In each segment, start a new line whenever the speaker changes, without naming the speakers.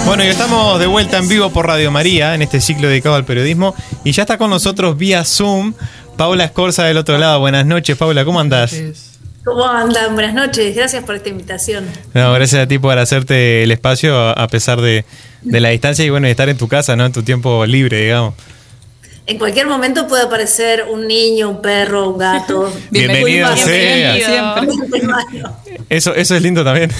Bueno, y estamos de vuelta en vivo por Radio María en este ciclo dedicado al periodismo y ya está con nosotros vía Zoom Paula Escorza del otro lado. Buenas noches, Paula, ¿cómo andás?
¿Cómo andan? Buenas noches, gracias por esta invitación.
No, gracias a ti por hacerte el espacio a pesar de la distancia y bueno, estar en tu casa, ¿no? En tu tiempo libre, digamos.
En cualquier momento puede aparecer un niño, un perro, un gato.
Bienvenido sea. Eso es lindo también.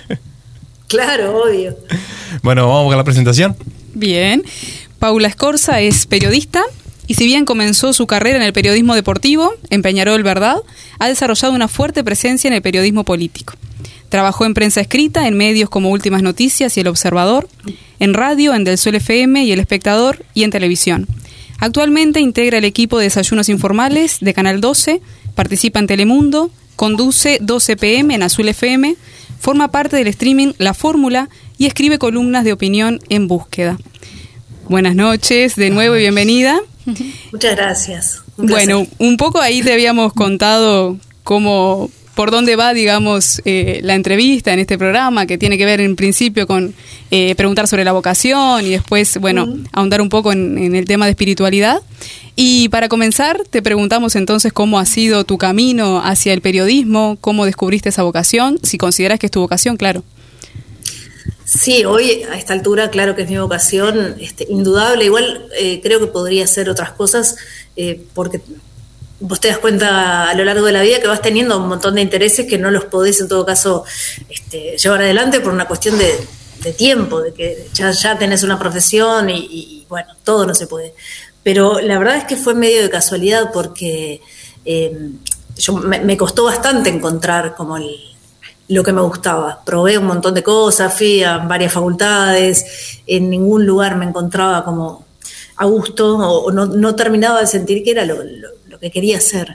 Claro, obvio.
Bueno, vamos con la presentación.
Bien. Paula Escorza es periodista y si bien comenzó su carrera en el periodismo deportivo, en Peñarol Verdad, ha desarrollado una fuerte presencia en el periodismo político. Trabajó en prensa escrita, en medios como Últimas Noticias y El Observador, en radio, en Del Sol FM y El Espectador y en televisión. Actualmente integra el equipo de Desayunos Informales de Canal 12, participa en Telemundo, conduce 12 PM en Azul FM, forma parte del streaming La Fórmula y escribe columnas de opinión en Búsqueda. Buenas noches, de nuevo y bienvenida.
Muchas gracias.
Bueno, un poco ahí te habíamos contado por dónde va, digamos, la entrevista en este programa, que tiene que ver en principio con preguntar sobre la vocación y después, bueno, ahondar un poco en el tema de espiritualidad. Y para comenzar, te preguntamos entonces cómo ha sido tu camino hacia el periodismo, cómo descubriste esa vocación, si consideras que es tu vocación, claro.
Sí, hoy a esta altura, claro que es mi vocación, indudable. Igual creo que podría ser otras cosas, porque vos te das cuenta a lo largo de la vida que vas teniendo un montón de intereses que no los podés en todo caso llevar adelante por una cuestión de tiempo, de que ya tenés una profesión y bueno, todo no se puede. Pero la verdad es que fue medio de casualidad porque me costó bastante encontrar como lo que me gustaba. Probé un montón de cosas, fui a varias facultades, en ningún lugar me encontraba como a gusto o no terminaba de sentir que era lo que quería hacer.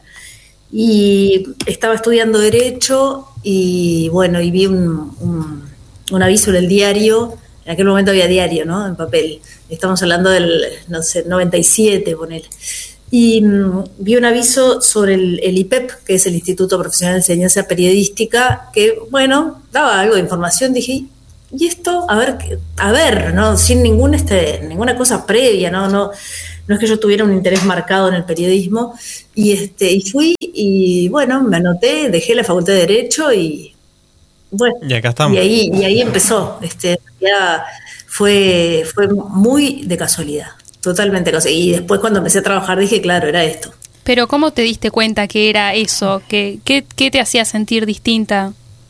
Y estaba estudiando Derecho y bueno, y vi un aviso en el diario. En aquel momento había diario, ¿no? En papel. Estamos hablando del, 97, ponele. Y vi un aviso sobre el IPEP, que es el Instituto Profesional de Enseñanza Periodística, que, bueno, daba algo de información. Dije, ¿y esto? A ver, ¿no? Sin ninguna cosa previa, ¿no? No es que yo tuviera un interés marcado en el periodismo. Y fui y, bueno, me anoté, dejé la Facultad de Derecho y, bueno,
y acá estamos.
Y ahí empezó. Ya fue muy de casualidad, totalmente de casualidad. Y después cuando empecé a trabajar dije, claro, era esto.
Pero ¿cómo te diste cuenta que era eso? ¿Qué te hacía sentir distinta?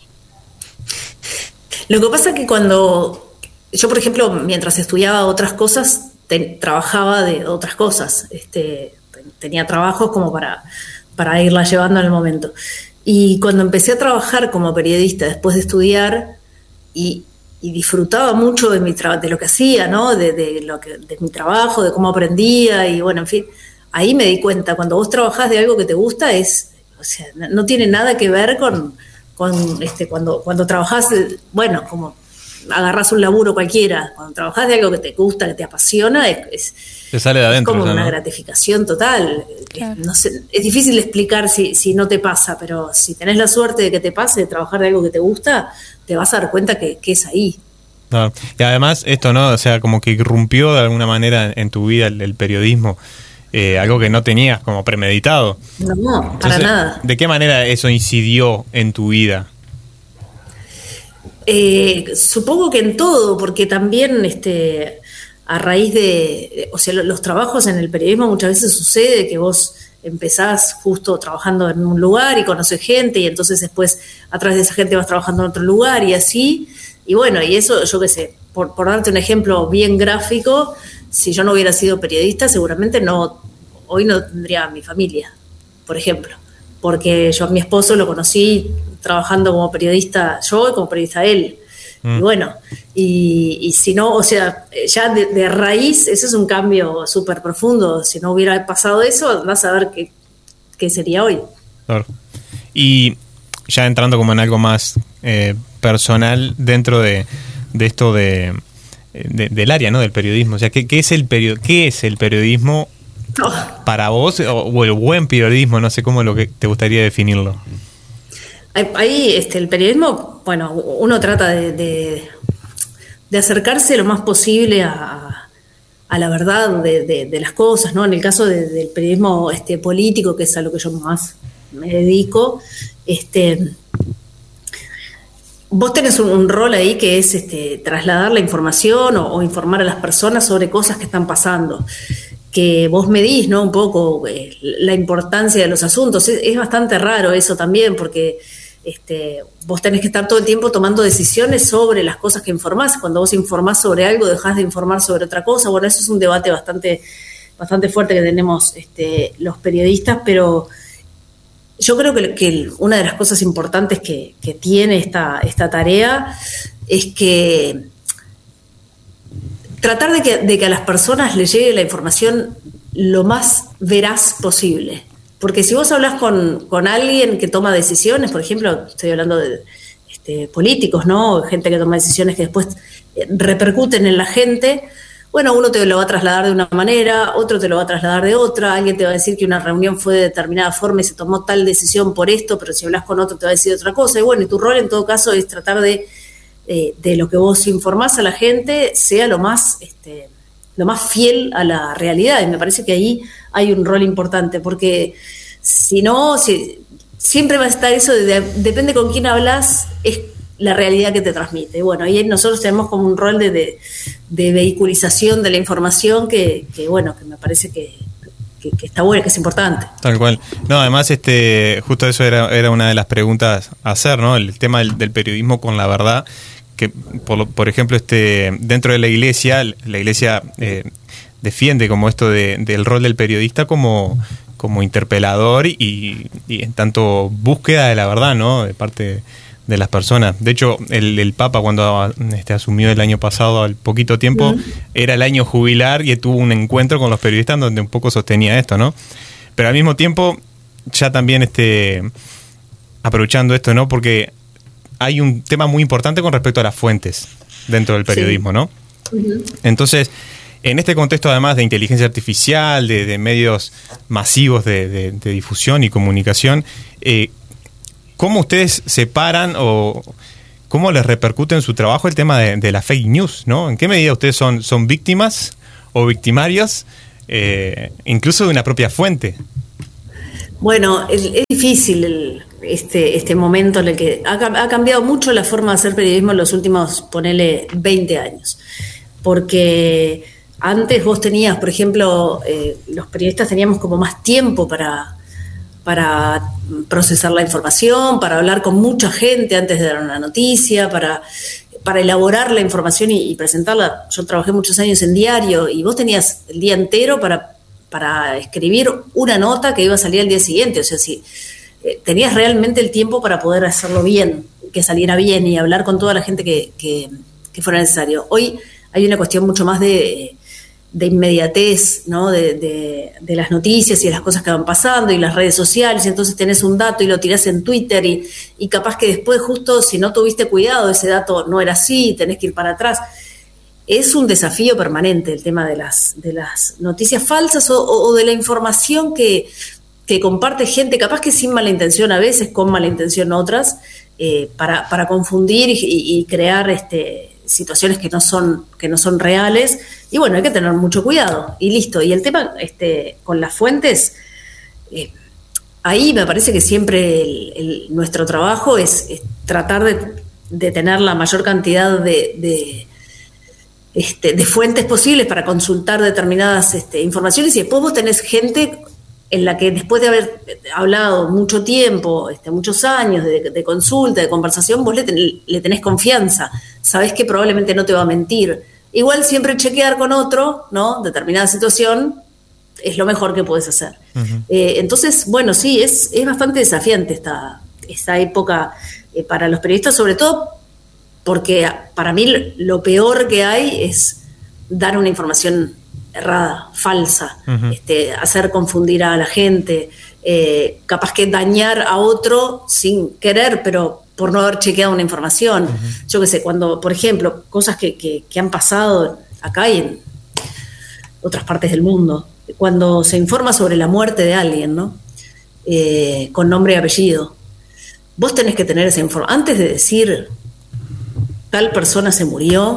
Lo que pasa es que cuando yo, por ejemplo, mientras estudiaba otras cosas, trabajaba de otras cosas. Tenía trabajos como para irla llevando en el momento. Y cuando empecé a trabajar como periodista después de estudiar y disfrutaba mucho de lo que hacía, ¿no? De mi trabajo, de cómo aprendía y bueno, en fin, ahí me di cuenta, cuando vos trabajás de algo que te gusta no tiene nada que ver con cuando trabajás, bueno, como agarrás un laburo cualquiera, cuando trabajás de algo que te gusta, que te apasiona,
te sale de adentro,
es como
¿no?
una gratificación total. Claro. No sé, es difícil de explicar si no te pasa, pero si tenés la suerte de que te pase, de trabajar de algo que te gusta, te vas a dar cuenta que es ahí.
Claro. Y además esto, ¿no? O sea, como que irrumpió de alguna manera en tu vida el periodismo, algo que no tenías como premeditado.
No,
entonces,
para nada.
¿De qué manera eso incidió en tu vida?
Supongo que en todo, porque también a raíz o sea, los trabajos en el periodismo muchas veces sucede que vos empezás justo trabajando en un lugar y conoces gente y entonces después a través de esa gente vas trabajando en otro lugar y así, y bueno, y eso, yo qué sé, por darte un ejemplo bien gráfico, si yo no hubiera sido periodista seguramente hoy no tendría a mi familia, por ejemplo, porque yo a mi esposo lo conocí trabajando como periodista yo y como periodista él. Y bueno, y si no, o sea, ya de raíz, ese es un cambio súper profundo. Si no hubiera pasado eso, vas a ver qué sería hoy.
Claro. Y ya entrando como en algo más personal dentro de esto del área, ¿no? Del periodismo. O sea, ¿qué es el periodismo para vos? O el buen periodismo, no sé cómo lo que te gustaría definirlo.
Ahí el periodismo, bueno, uno trata de acercarse lo más posible a la verdad de las cosas, ¿no? En el caso del periodismo político, que es a lo que yo más me dedico, vos tenés un rol ahí que es trasladar la información o informar a las personas sobre cosas que están pasando, que vos medís, ¿no? Un poco la importancia de los asuntos. Es bastante raro eso también, porque vos tenés que estar todo el tiempo tomando decisiones sobre las cosas que informás. Cuando vos informás sobre algo, dejás de informar sobre otra cosa. Bueno, eso es un debate bastante fuerte que tenemos los periodistas, pero yo creo que una de las cosas importantes que tiene esta tarea es que tratar de que a las personas les llegue la información lo más veraz posible. Porque si vos hablas con alguien que toma decisiones, por ejemplo, estoy hablando de políticos, ¿no? Gente que toma decisiones que después repercuten en la gente. Bueno, uno te lo va a trasladar de una manera, otro te lo va a trasladar de otra, alguien te va a decir que una reunión fue de determinada forma y se tomó tal decisión por esto, pero si hablas con otro te va a decir otra cosa. Y bueno, y tu rol en todo caso es tratar de lo que vos informás a la gente sea lo más fiel a la realidad. Y me parece que ahí hay un rol importante, porque si no, siempre va a estar eso depende con quién hablas, es la realidad que te transmite. Bueno, ahí nosotros tenemos como un rol de vehiculización de la información que me parece que está bueno, que es importante.
Tal cual. No, además, justo eso era una de las preguntas a hacer, ¿no? El tema del periodismo con la verdad, que por ejemplo, dentro de la iglesia defiende como esto del rol del periodista como interpelador y en tanto búsqueda de la verdad, ¿no? De parte de las personas. De hecho, el Papa, cuando asumió el año pasado, al poquito tiempo, era el año jubilar y tuvo un encuentro con los periodistas donde un poco sostenía esto, ¿no? Pero al mismo tiempo, ya también aprovechando esto, ¿no? Porque hay un tema muy importante con respecto a las fuentes dentro del periodismo, ¿no? Uh-huh. Entonces, en este contexto, además de inteligencia artificial, de medios masivos de difusión y comunicación, ¿cómo ustedes separan o cómo les repercute en su trabajo el tema de la fake news, ¿no? ¿En qué medida ustedes son víctimas o victimarios, incluso de una propia fuente?
Bueno, es difícil este momento en el que ha cambiado mucho la forma de hacer periodismo en los últimos, ponele, 20 años. Porque antes vos tenías, por ejemplo, los periodistas teníamos como más tiempo para procesar la información, para hablar con mucha gente antes de dar una noticia, para elaborar la información y presentarla. Yo trabajé muchos años en diario y vos tenías el día entero para escribir una nota que iba a salir al día siguiente. O sea, si tenías realmente el tiempo para poder hacerlo bien, que saliera bien y hablar con toda la gente que fuera necesario. Hoy hay una cuestión mucho más de inmediatez, ¿no? De las noticias y de las cosas que van pasando y las redes sociales, y entonces tenés un dato y lo tirás en Twitter y capaz que después, justo si no tuviste cuidado, ese dato no era así, tenés que ir para atrás. Es un desafío permanente el tema de las noticias falsas o de la información que comparte gente, capaz que sin mala intención a veces, con mala intención otras, para confundir y crear situaciones que no son reales. Y bueno, hay que tener mucho cuidado y listo. Y el tema con las fuentes, ahí me parece que siempre nuestro trabajo es tratar de tener la mayor cantidad de fuentes posibles para consultar determinadas informaciones, y después vos tenés gente en la que después de haber hablado mucho tiempo, muchos años de consulta, de conversación, vos le tenés confianza, sabés que probablemente no te va a mentir. Igual siempre chequear con otro, ¿no? Determinada situación es lo mejor que puedes hacer. Uh-huh. Entonces, bueno, sí, es bastante desafiante esta época para los periodistas, sobre todo porque para mí lo peor que hay es dar una información errada, falsa, uh-huh. Hacer confundir a la gente, capaz que dañar a otro sin querer, pero por no haber chequeado una información. Uh-huh. Yo qué sé, cuando, por ejemplo, cosas que han pasado acá y en otras partes del mundo, cuando se informa sobre la muerte de alguien, ¿no? Con nombre y apellido, vos tenés que tener esa información. Antes de decir tal persona se murió,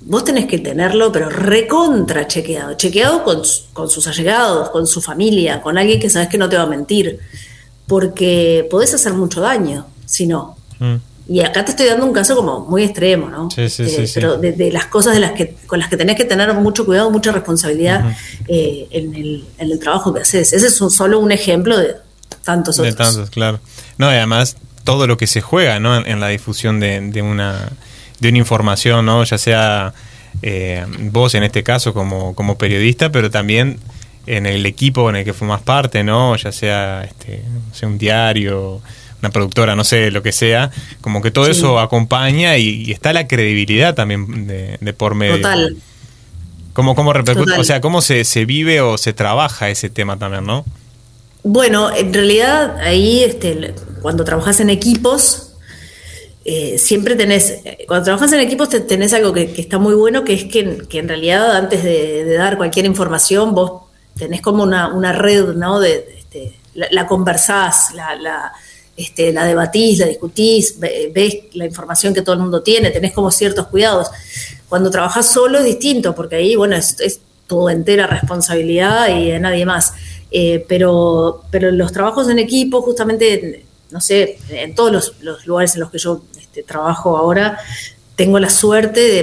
vos tenés que tenerlo, pero recontra chequeado con sus allegados, con su familia, con alguien que sabes que no te va a mentir, porque podés hacer mucho daño, si no. Y acá te estoy dando un caso como muy extremo, ¿no?
Sí.
Pero de las cosas con las que tenés que tener mucho cuidado, mucha responsabilidad en el trabajo que haces. Ese es solo un ejemplo de tantos otros.
De tantos, claro. No, y además todo lo que se juega, ¿no? En la difusión de una información, ¿no? Ya sea vos en este caso como periodista, pero también en el equipo en el que formas parte, ¿no? Ya sea, no sé, un diario, una productora, no sé, lo que sea, como que todo eso acompaña y está la credibilidad también de por medio.
Total.
¿Cómo repercute?
Total.
O sea, ¿cómo se vive o se trabaja ese tema también, no?
Bueno, en realidad ahí cuando trabajas en equipos, siempre cuando trabajas en equipos tenés algo que está muy bueno, que es que en realidad antes de dar cualquier información vos tenés como una red, ¿no? La conversás, la debatís, la discutís, ves la información que todo el mundo tiene, tenés como ciertos cuidados. Cuando trabajás solo es distinto, porque ahí, bueno, es tu entera responsabilidad y de nadie más. Pero los trabajos en equipo, justamente, no sé, en todos los lugares en los que yo trabajo ahora, tengo la suerte de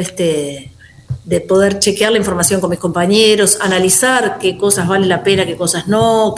poder chequear la información con mis compañeros, analizar qué cosas vale la pena, qué cosas no,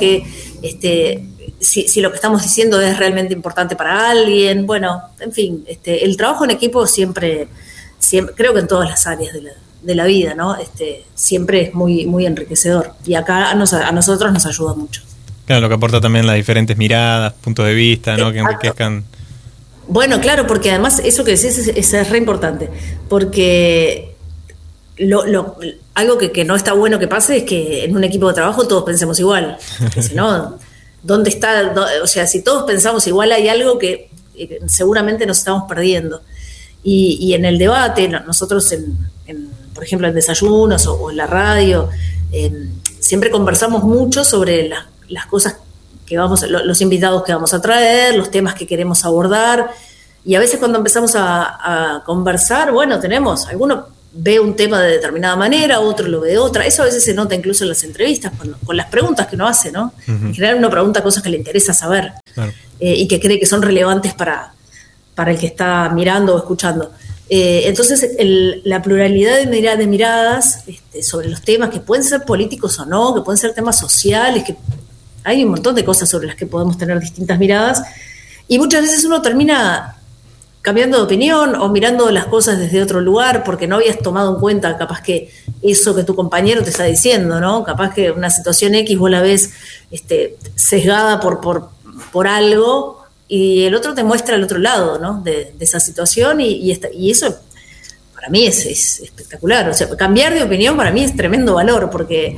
si lo que estamos diciendo es realmente importante para alguien. Bueno, en fin, el trabajo en equipo siempre, creo que en todas las áreas de la vida, ¿no? Siempre es muy, muy enriquecedor. Y acá a nosotros nos ayuda mucho.
Claro, lo que aporta también las diferentes miradas, puntos de vista, ¿no? Que enriquezcan.
Bueno, claro, porque además eso que decís es re importante. Porque algo que no está bueno que pase es que en un equipo de trabajo todos pensemos igual. Porque si no, ¿dónde está? O sea, si todos pensamos igual, hay algo que seguramente nos estamos perdiendo. Y en el debate, nosotros por ejemplo, en desayunos o en la radio, siempre conversamos mucho sobre las cosas que los invitados que vamos a traer, los temas que queremos abordar, y a veces cuando empezamos a conversar, bueno, alguno ve un tema de determinada manera, otro lo ve de otra. Eso a veces se nota incluso en las entrevistas, con las preguntas que uno hace, ¿no? Uh-huh. En general uno pregunta cosas que le interesa saber, claro. Y que cree que son relevantes para el que está mirando o escuchando. Entonces, la pluralidad de miradas sobre los temas, que pueden ser políticos o no, que pueden ser temas sociales, que hay un montón de cosas sobre las que podemos tener distintas miradas, y muchas veces uno termina cambiando de opinión o mirando las cosas desde otro lugar porque no habías tomado en cuenta capaz que eso que tu compañero te está diciendo, ¿no? Capaz que una situación X vos la ves sesgada por algo, y el otro te muestra el otro lado, ¿no? de esa situación, y eso para mí es espectacular. O sea, cambiar de opinión para mí es tremendo valor, porque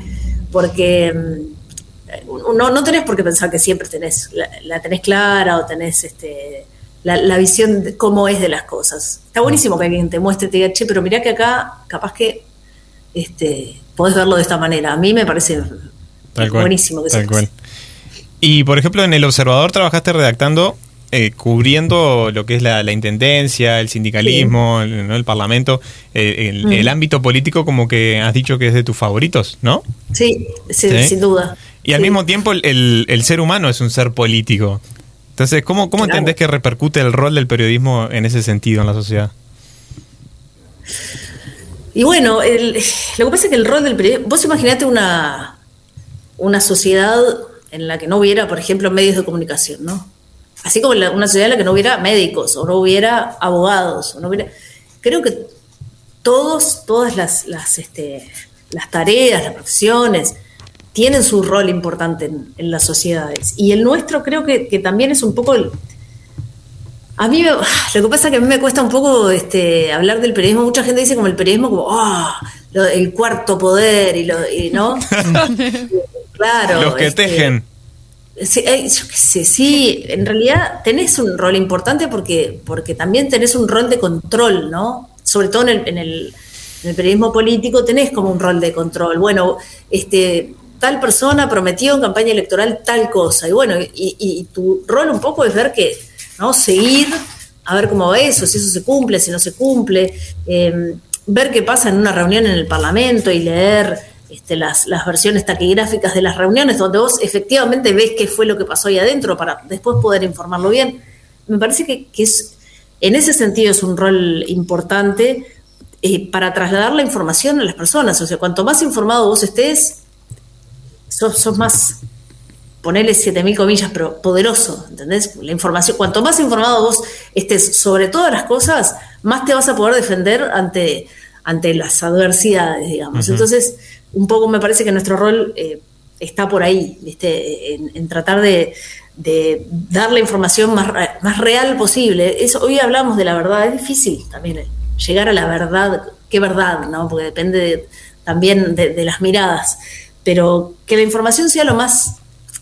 no tenés por qué pensar que siempre la tenés clara o tenés la visión de cómo es de las cosas. Está buenísimo que alguien te muestre y te diga, che, pero mirá que acá capaz que podés verlo de esta manera. A mí me parece buenísimo que sea así.
Y, por ejemplo, en El Observador trabajaste redactando, cubriendo lo que es la intendencia, el sindicalismo, sí, el parlamento, el ámbito político, como que has dicho que es de tus favoritos, ¿no?
Sí, sin duda.
Y al mismo tiempo el ser humano es un ser político. Entonces, ¿cómo claro, entendés que repercute el rol del periodismo en ese sentido en la sociedad?
Y bueno, lo que pasa es que el rol del periodismo... Vos imaginate una sociedad en la que no hubiera, por ejemplo, medios de comunicación, ¿no? Así como una sociedad en la que no hubiera médicos, o no hubiera abogados, o no hubiera... Creo que todas las tareas, las profesiones, tienen su rol importante en las sociedades. Y el nuestro creo que también es un poco... A mí, lo que pasa es que a mí me cuesta un poco hablar del periodismo. Mucha gente dice como el periodismo como, el cuarto poder, y ¿no? Claro.
Los que tejen.
Sí, yo qué sé, sí, en realidad tenés un rol importante porque también tenés un rol de control, ¿no? Sobre todo en el periodismo político tenés como un rol de control. Bueno, tal persona prometió en campaña electoral tal cosa, y bueno, y tu rol un poco es ver ¿no? Seguir, a ver cómo va eso, si eso se cumple, si no se cumple. ver qué pasa en una reunión en el Parlamento y leer las versiones taquigráficas de las reuniones, donde vos efectivamente ves qué fue lo que pasó ahí adentro para después poder informarlo bien. Me parece que es, en ese sentido es un rol importante para trasladar la información a las personas. O sea, cuanto más informado vos estés, sos más, ponele 7.000 comillas, pero poderoso, ¿entendés? La información, cuanto más informado vos estés sobre todas las cosas, más te vas a poder defender ante las adversidades, digamos. Uh-huh. Entonces, un poco me parece que nuestro rol está por ahí, ¿viste? En tratar de dar la información más real posible. Hoy hablamos de la verdad, es difícil también llegar a la verdad, qué verdad, ¿no? Porque depende también de las miradas, pero que la información sea lo más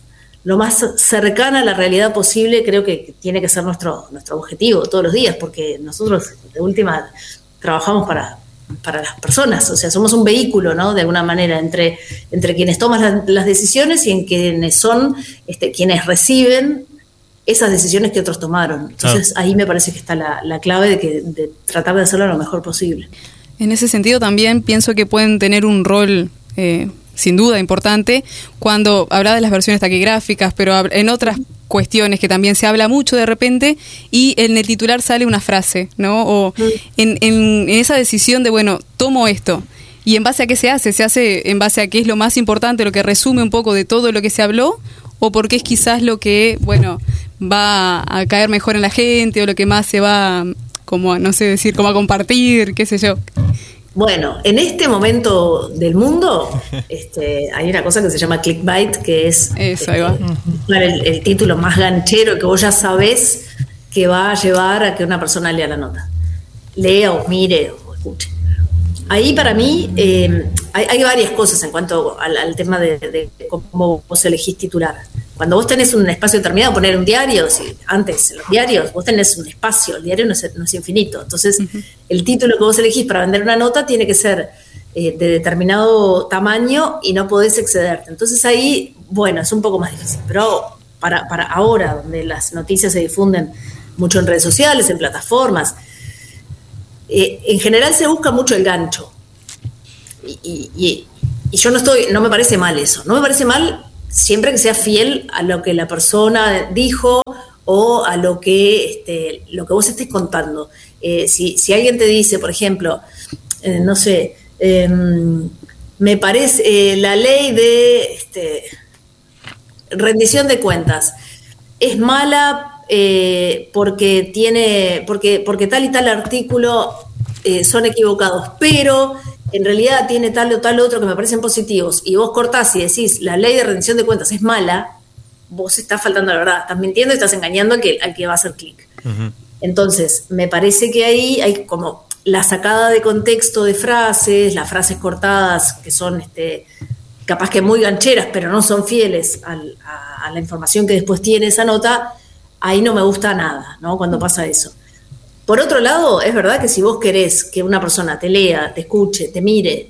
cercana a la realidad posible, creo que tiene que ser nuestro objetivo todos los días, porque nosotros de última trabajamos para las personas, o sea, somos un vehículo, ¿no? De alguna manera, entre quienes toman las decisiones y en quienes son quienes reciben esas decisiones que otros tomaron. Entonces, ahí me parece que está la clave de tratar de hacerlo lo mejor posible.
En ese sentido también pienso que pueden tener un rol sin duda importante cuando habla de las versiones taquigráficas, pero en otras cuestiones que también se habla mucho de repente y en el titular sale una frase, ¿no? O en esa decisión de, bueno, tomo esto. ¿Y en base a qué se hace? ¿Se hace en base a qué es lo más importante, lo que resume un poco de todo lo que se habló? ¿O porque es quizás lo que, bueno, va a caer mejor en la gente o lo que más se va, como, no sé decir, como a compartir, qué sé yo?
Bueno, en este momento del mundo hay una cosa que se llama clickbait, que es
eso, ahí va.
El título más ganchero que vos ya sabés que va a llevar a que una persona lea la nota. Lea o mire o escuche. Ahí para mí hay varias cosas en cuanto al tema de cómo vos elegís titular. Cuando vos tenés un espacio determinado, poner un diario, antes en los diarios vos tenés un espacio, el diario no es infinito. Entonces, el título que vos elegís para vender una nota tiene que ser de determinado tamaño y no podés excederte. Entonces ahí, bueno, es un poco más difícil. Pero para ahora, donde las noticias se difunden mucho en redes sociales, en plataformas, en general se busca mucho el gancho. Y yo no me parece mal eso. No me parece mal siempre que sea fiel a lo que la persona dijo o a lo que vos estés contando. Si alguien te dice, por ejemplo, no sé, me parece la ley de rendición de cuentas es mala porque tal y tal artículo son equivocados, pero en realidad tiene tal o tal otro que me parecen positivos, y vos cortás y decís la ley de rendición de cuentas es mala, vos estás faltando a la verdad, estás mintiendo y estás engañando al que va a hacer clic. Uh-huh. Entonces, me parece que ahí hay como la sacada de contexto de frases, las frases cortadas que son capaz que muy gancheras, pero no son fieles a la información que después tiene esa nota. Ahí no me gusta nada, ¿no? Cuando pasa eso. Por otro lado, es verdad que si vos querés que una persona te lea, te escuche, te mire,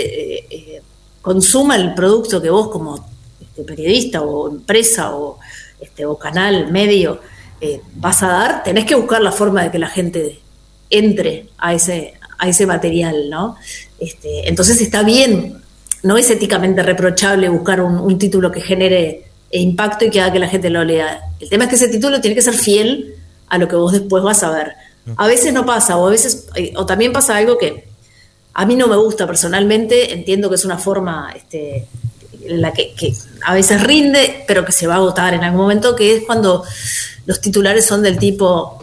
consuma el producto que vos como periodista o empresa o canal, medio, vas a dar, tenés que buscar la forma de que la gente entre a ese material, ¿no? Entonces está bien, no es éticamente reprochable buscar un título que genere impacto y que haga que la gente lo lea. El tema es que ese título tiene que ser fiel a lo que vos después vas a ver. A veces no pasa, o también pasa algo que a mí no me gusta personalmente, entiendo que es una forma en la que a veces rinde, pero que se va a agotar en algún momento, que es cuando los titulares son del tipo,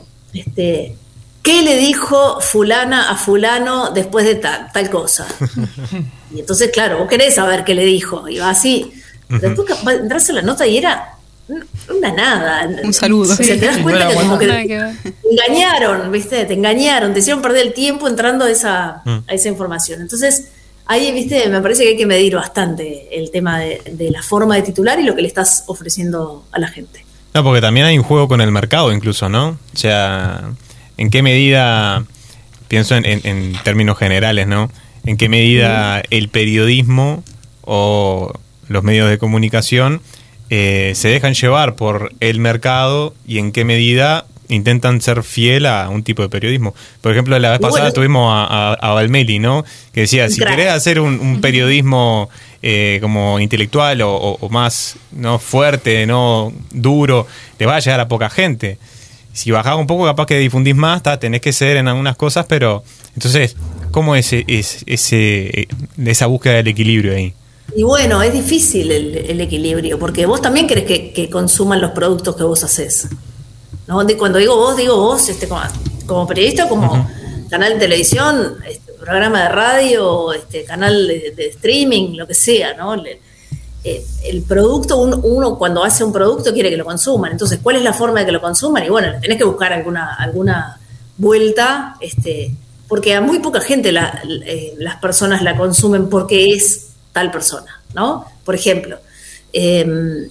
¿qué le dijo fulana a fulano después de tal cosa? Y entonces, claro, vos querés saber qué le dijo, y va así. Después entras a la nota y era una nada.
Un saludo.
O sea, te das cuenta que como que te engañaron, ¿viste? Te engañaron, te hicieron perder el tiempo entrando a esa información. Entonces, ahí, ¿viste? Me parece que hay que medir bastante el tema de la forma de titular y lo que le estás ofreciendo a la gente.
No, porque también hay un juego con el mercado incluso, ¿no? O sea, ¿en qué medida, pienso en términos generales, ¿no? ¿En qué medida el periodismo o los medios de comunicación se dejan llevar por el mercado y en qué medida intentan ser fiel a un tipo de periodismo. Por ejemplo, la vez pasada tuvimos a Valmeli, ¿no? Que decía, si querés hacer un periodismo como intelectual o más no fuerte, no duro, te va a llegar a poca gente. Si bajás un poco, capaz que difundís más, tenés que ceder en algunas cosas, pero entonces, ¿cómo es esa búsqueda del equilibrio ahí?
Y bueno, es difícil el equilibrio, porque vos también querés que consuman los productos que vos haces, ¿no? Cuando digo vos, como periodista, como canal de televisión, programa de radio, canal de streaming, lo que sea, ¿no? El producto, uno cuando hace un producto quiere que lo consuman. Entonces, ¿cuál es la forma de que lo consuman? Y bueno, tenés que buscar alguna vuelta, porque a muy poca gente las personas la consumen porque es tal persona, ¿no? Por ejemplo, tengo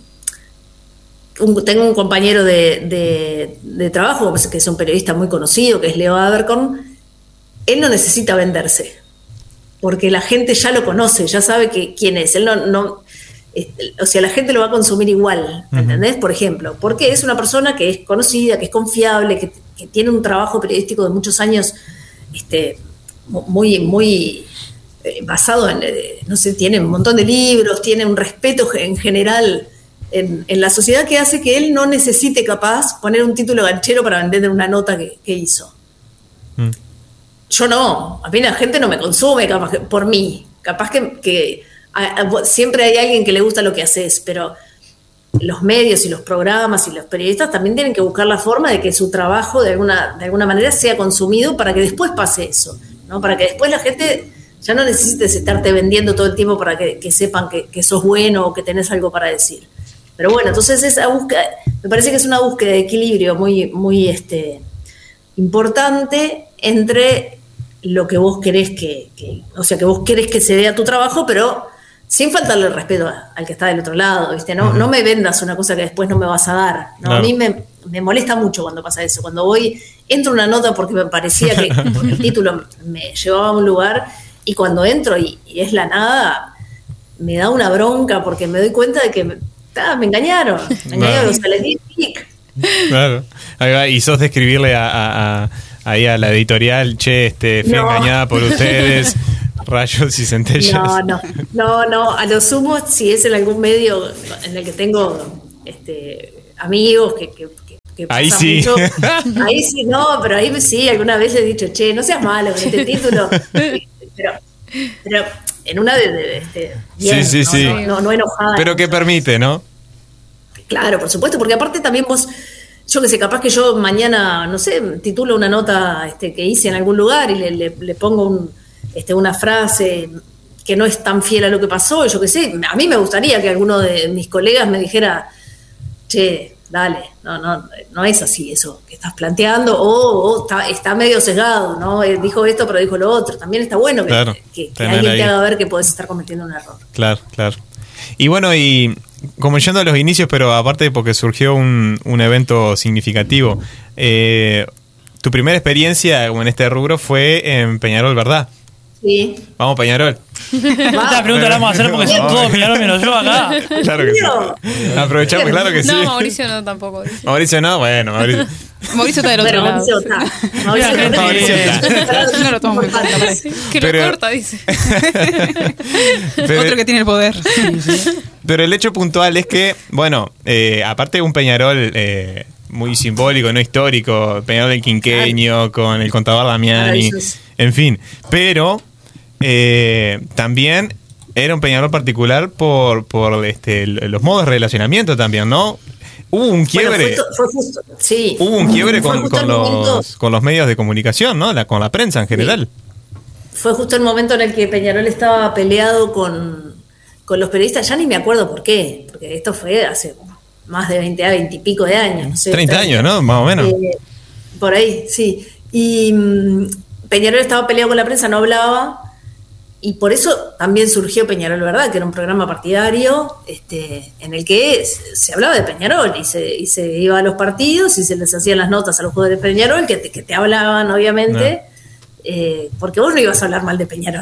un compañero de trabajo que es un periodista muy conocido, que es Leo Abercorn. Él no necesita venderse, porque la gente ya lo conoce, ya sabe quién es. Él o sea, la gente lo va a consumir igual, ¿entendés? Por ejemplo, porque es una persona que es conocida, que es confiable, que tiene un trabajo periodístico de muchos años, muy basado en, no sé, tiene un montón de libros, tiene un respeto en general en la sociedad que hace que él no necesite capaz poner un título ganchero para vender una nota que hizo. Yo no, a mí la gente no me consume capaz por mí, capaz que siempre hay alguien que le gusta lo que haces, pero los medios y los programas y los periodistas también tienen que buscar la forma de que su trabajo de alguna manera sea consumido para que después pase eso, ¿no? Para que después la gente ya no necesites estarte vendiendo todo el tiempo para que sepan que sos bueno o que tenés algo para decir. Pero bueno, entonces esa búsqueda, me parece que es una búsqueda de equilibrio muy importante entre lo que vos querés que vos querés que se dé a tu trabajo, pero sin faltarle el respeto al que está del otro lado, ¿viste? No me vendas una cosa que después no me vas a dar, ¿no? Claro. A mí me molesta mucho cuando pasa eso. Cuando entro a una nota porque me parecía que el título me llevaba a un lugar, y cuando entro y es la nada, me da una bronca porque me doy cuenta de que me engañaron. Me engañaron, o sea, les di clic.
Claro. Y sos de escribirle ahí a la editorial, fui engañada por ustedes. Rayos y centellas.
No, a lo sumo, si es en algún medio en el que tengo amigos que
ahí
pasan
sí.
mucho, ahí sí, no, pero ahí sí, alguna vez le he dicho, no seas malo con este título, pero en una bien,
sí.
No enojada.
Pero que permite, ¿no? Claro,
por supuesto, porque aparte también vos, yo que sé, capaz que yo mañana, no sé, titulo una nota que hice en algún lugar y le pongo una frase que no es tan fiel a lo que pasó, yo qué sé, a mí me gustaría que alguno de mis colegas me dijera, dale, no es así eso que estás planteando, o está medio sesgado, ¿no? Dijo esto pero dijo lo otro. También está bueno que alguien te haga ver que podés estar cometiendo un error.
Claro. Y bueno, y como yendo a los inicios, pero aparte porque surgió un evento significativo, tu primera experiencia en este rubro fue en Peñarol, ¿verdad?
Sí.
Vamos, Peñarol.
Esta pregunta la vamos a hacer porque son todos Peñarol menos yo acá.
Claro que sí. Aprovechamos, claro que sí.
No, Mauricio no tampoco.
Mauricio no, bueno, Mauricio.
Mauricio está del otro lado.
Mauricio está.
No lo tomo muy cuenta,
que lo corta, dice.
Otro que tiene el poder.
Pero el hecho puntual es que, bueno, aparte de un Peñarol muy simbólico, no histórico, Peñarol del Quinqueño, con el contador Damiani, en fin, pero también era un Peñarol particular por los modos de relacionamiento también, ¿no? Hubo un quiebre.
Fue justo, sí.
Hubo un quiebre con los medios de comunicación, ¿no? Con la prensa en general.
Sí. Fue justo el momento en el que Peñarol estaba peleado con los periodistas, ya ni me acuerdo por qué, porque esto fue hace más de 20 y pico de años, no sé.
30 años, ¿no? Más o menos.
Por ahí, sí. Y Peñarol estaba peleado con la prensa, no hablaba, y por eso también surgió Peñarol, ¿verdad? Que era un programa partidario en el que se hablaba de Peñarol y se iba a los partidos y se les hacían las notas a los jugadores de Peñarol que te hablaban, obviamente, porque vos no ibas a hablar mal de Peñarol.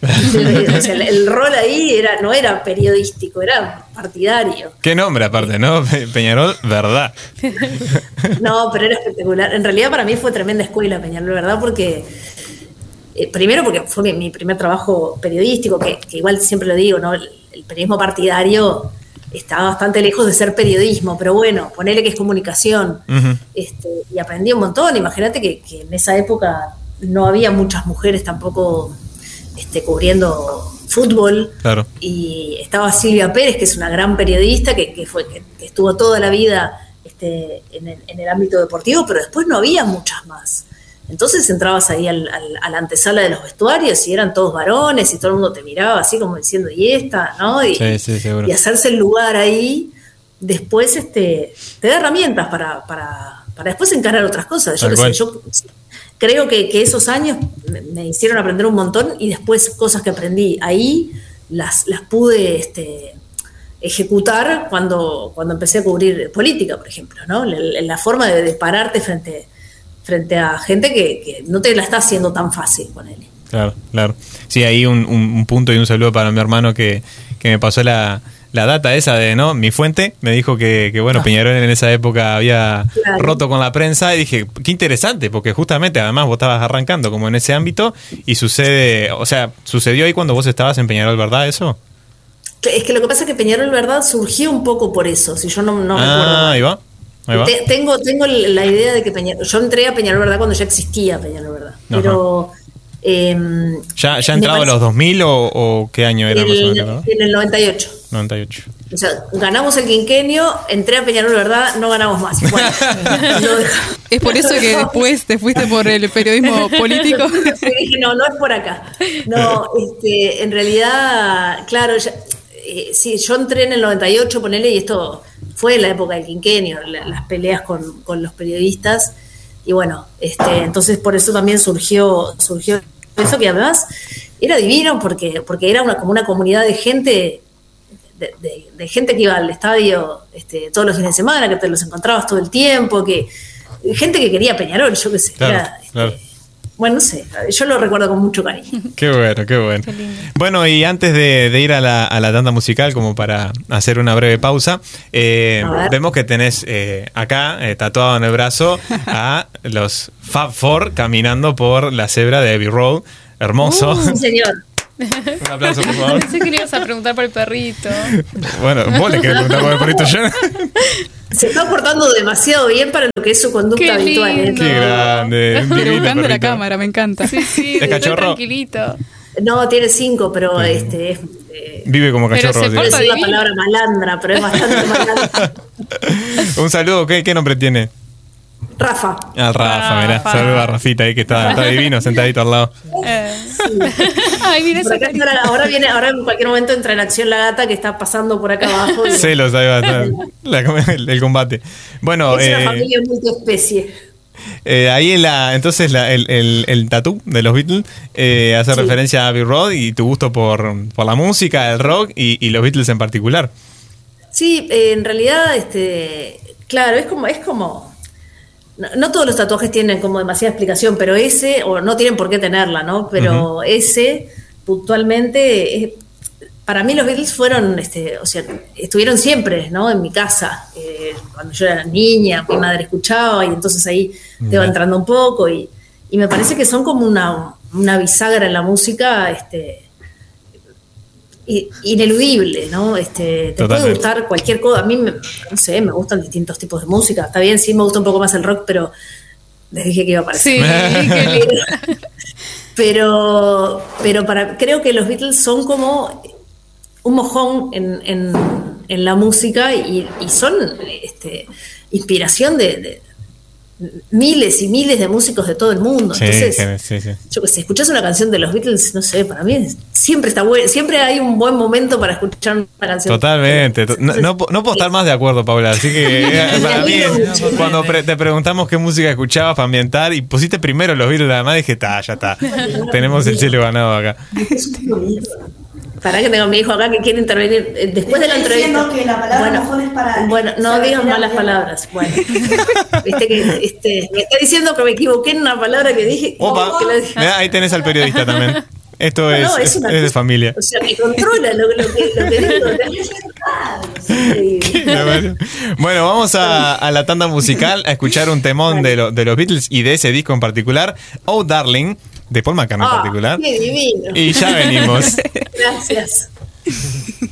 O sea, el rol ahí no era periodístico, era partidario.
Qué nombre aparte, ¿no? Peñarol, verdad.
No, pero era espectacular. En realidad para mí fue tremenda escuela Peñarol, ¿verdad? Porque primero porque fue mi primer trabajo periodístico, que igual siempre lo digo, ¿no? El periodismo partidario está bastante lejos de ser periodismo, pero bueno, ponele que es comunicación. Uh-huh. Y aprendí un montón. Imagínate que en esa época no había muchas mujeres tampoco cubriendo fútbol.
Claro.
Y estaba Silvia Pérez, que es una gran periodista, que estuvo toda la vida en el ámbito deportivo, pero después no había muchas más. Entonces entrabas ahí a la antesala de los vestuarios y eran todos varones y todo el mundo te miraba así como diciendo, ¿y esta? ¿No? Y,
sí, seguro.
Y hacerse el lugar ahí, después te da herramientas para después encarar otras cosas. Yo creo que esos años me hicieron aprender un montón y después cosas que aprendí ahí las pude ejecutar cuando empecé a cubrir política, por ejemplo, ¿no? La forma de pararte frente a gente que no te la está haciendo tan fácil con él.
Claro. Sí, ahí un punto y un saludo para mi hermano que me pasó la data esa de, ¿no? Mi fuente me dijo que bueno, Peñarol en esa época había roto con la prensa y dije, qué interesante, porque justamente además vos estabas arrancando como en ese ámbito y sucedió ahí cuando vos estabas en Peñarol, ¿verdad eso?
Es que lo que pasa es que Peñarol, ¿verdad? Surgió un poco por eso, si yo no recuerdo.
Ahí va.
Tengo la idea de que Peñarol... Yo entré a Peñarol, ¿verdad? Cuando ya existía Peñarol, ¿verdad? Pero...
¿Ya entraba a los 2000 o qué año era?
En el 98. O sea, ganamos el quinquenio, entré a Peñarol, ¿verdad? No ganamos más. Bueno,
¿Es por eso que después te fuiste por el periodismo político?
Sí, dije, no es por acá. No, en realidad, claro, sí, yo entré en el 98, ponele, y esto fue la época del quinquenio, las peleas con los periodistas, y bueno, entonces por eso también surgió eso, que además era divino porque era como una comunidad de gente, de gente que iba al estadio todos los fines de semana, que te los encontrabas todo el tiempo, gente que quería Peñarol, yo qué sé.
Claro.
Bueno, no sé, yo lo recuerdo con mucho cariño.
Qué bueno.
Qué
Bueno, y antes de ir a la tanda musical, como para hacer una breve pausa, vemos que tenés acá, tatuado en el brazo, a los Fab Four caminando por la cebra de Abbey Road. Hermoso.
Sí, señor.
Un aplauso, por favor.
Pensé que le ibas a preguntar por el perrito.
Bueno, vos le querés preguntar por el perrito ya.
Se está portando demasiado bien para lo que es su conducta habitual.
Qué grande.
Pero buscando la cámara, me encanta.
Sí,
¿Es cachorro?
Tranquilito.
No, tiene 5, pero
vive como cachorro.
No es la palabra malandra, pero es bastante malandra.
Un saludo, ¿qué nombre tiene?
Rafa.
Rafa, mirá, saluda a Rafita ahí que está divino, sentadito al lado.
Sí.
Ay, mira esa
ahora en cualquier momento entra en acción la gata que está pasando por acá abajo.
Celos, ahí va, el combate. Bueno,
es una familia multiespecie.
Ahí entonces el tatú de los Beatles hace referencia a Abbey Road y tu gusto por la música, el rock y los Beatles en particular.
Sí, en realidad, claro, es como no todos los tatuajes tienen como demasiada explicación, pero o no tienen por qué tenerla, ¿no? Pero ese, puntualmente, para mí los Beatles fueron, estuvieron siempre, ¿no? En mi casa. Cuando yo era niña, mi madre escuchaba y entonces ahí te va entrando un poco y me parece que son como una bisagra en la música, ineludible, ¿no? Te puede gustar cualquier cosa. A mí, no sé, me gustan distintos tipos de música. Está bien, sí me gusta un poco más el rock, pero les dije que iba a aparecer.
Sí, qué lindo.
Pero creo que los Beatles son como un mojón en la música y son inspiración de miles y miles de músicos de todo el mundo. Entonces,
sí.
yo que sé, escuchás una canción de los Beatles, no sé, para mí siempre está bueno, siempre hay un buen momento para escuchar una canción.
Totalmente. No puedo estar más de acuerdo, Paula. Así que para mí, cuando te preguntamos qué música escuchabas para ambientar y pusiste primero los Beatles, además dije, ya está. Tenemos el cielo ganado acá.
Pará que tengo a mi hijo acá que quiere intervenir después de la entrevista.
Que la palabra mejor es para...
Bueno, no digas malas palabras. Bueno, viste que me está diciendo que me equivoqué en una palabra que dije.
Opa, mirá, ahí tenés al periodista también. Esto es de familia.
O sea, me controla lo que digo. Es increíble.
Bueno, vamos a la tanda musical a escuchar un temón de los Beatles y de ese disco en particular, Oh Darling, de Paul McCartney en particular.
¡Qué divino!
Y ya venimos.
Gracias.